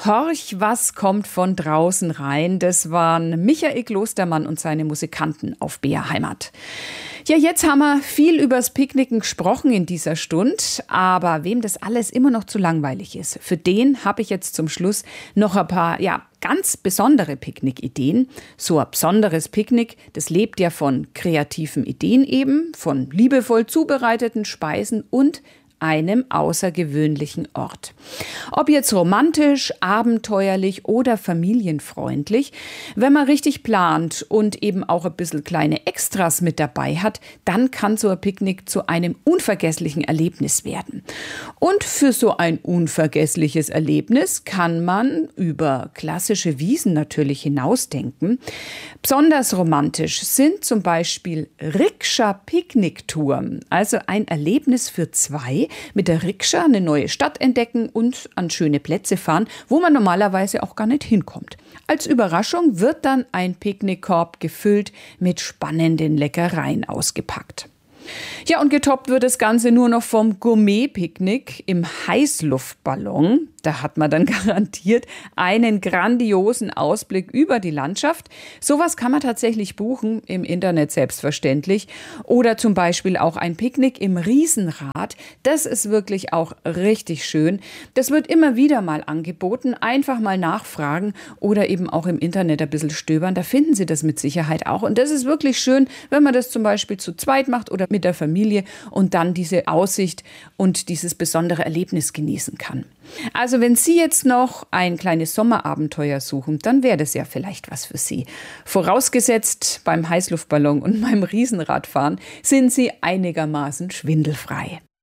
Horch, was kommt von draußen rein? Das waren Michael Klostermann und seine Musikanten auf BR Heimat. Ja, jetzt haben wir viel übers Picknicken gesprochen in dieser Stunde, aber wem das alles immer noch zu langweilig ist, für den habe ich jetzt zum Schluss noch ein paar, ganz besondere Picknickideen. So ein besonderes Picknick, das lebt ja von kreativen Ideen eben, von liebevoll zubereiteten Speisen und einem außergewöhnlichen Ort. Ob jetzt romantisch, abenteuerlich oder familienfreundlich, wenn man richtig plant und eben auch ein bisschen kleine Extras mit dabei hat, dann kann so ein Picknick zu einem unvergesslichen Erlebnis werden. Und für so ein unvergessliches Erlebnis kann man über klassische Wiesen natürlich hinausdenken. Besonders romantisch sind zum Beispiel Rikscha-Picknicktouren, also ein Erlebnis für zwei, mit der Rikscha eine neue Stadt entdecken und an schöne Plätze fahren, wo man normalerweise auch gar nicht hinkommt. Als Überraschung wird dann ein Picknickkorb gefüllt mit spannenden Leckereien ausgepackt. Ja, und getoppt wird das Ganze nur noch vom Gourmet-Picknick im Heißluftballon. Da hat man dann garantiert einen grandiosen Ausblick über die Landschaft. Sowas kann man tatsächlich buchen, im Internet selbstverständlich. Oder zum Beispiel auch ein Picknick im Riesenrad. Das ist wirklich auch richtig schön. Das wird immer wieder mal angeboten. Einfach mal nachfragen oder eben auch im Internet ein bisschen stöbern. Da finden Sie das mit Sicherheit auch. Und das ist wirklich schön, wenn man das zum Beispiel zu zweit macht oder mit der Familie und dann diese Aussicht und dieses besondere Erlebnis genießen kann. Also wenn Sie jetzt noch ein kleines Sommerabenteuer suchen, dann wäre das ja vielleicht was für Sie. Vorausgesetzt, beim Heißluftballon und beim Riesenradfahren sind Sie einigermaßen schwindelfrei.